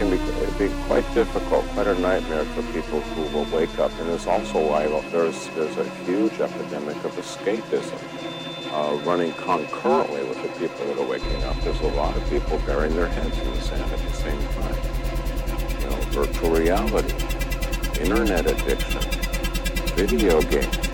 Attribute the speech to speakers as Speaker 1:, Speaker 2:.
Speaker 1: can be quite difficult, quite a nightmare for people who will wake up. And it's also why there's a huge epidemic of escapism running concurrently with the people that are waking up. There's a lot of people burying their heads in the sand at the same time. Virtual reality, internet addiction, video games.